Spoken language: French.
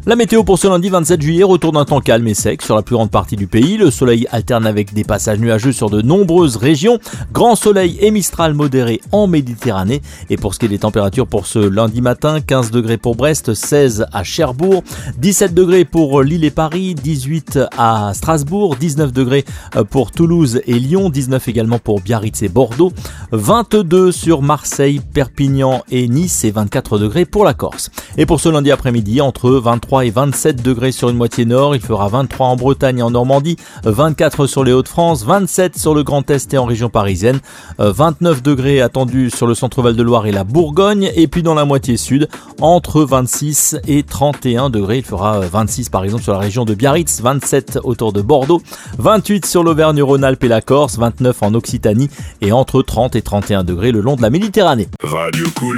La météo pour ce lundi 27 juillet, retour d'un temps calme et sec sur la plus grande partie du pays. Le soleil alterne avec des passages nuageux sur de nombreuses régions. Grand soleil et mistral modéré en Méditerranée. Et pour ce qui est des températures pour ce lundi matin, 15 degrés pour Brest, 16 à Cherbourg, 17 degrés pour Lille et Paris, 18 à Strasbourg, 19 degrés pour Toulouse et Lyon, 19 également pour Biarritz et Bordeaux, 22 sur Marseille, Perpignan et Nice et 24 degrés pour la Corse. Et pour ce lundi après-midi, entre 23 et 27 degrés sur une moitié nord, il fera 23 en Bretagne et en Normandie, 24 sur les Hauts-de-France, 27 sur le Grand Est et en région parisienne, 29 degrés attendus sur le centre-Val de Loire et la Bourgogne, et puis dans la moitié sud, entre 26 et 31 degrés. Il fera 26 par exemple sur la région de Biarritz, 27 autour de Bordeaux, 28 sur l'Auvergne-Rhône-Alpes et la Corse, 29 en Occitanie et entre 30 et 31 degrés le long de la Méditerranée. Radio Cool.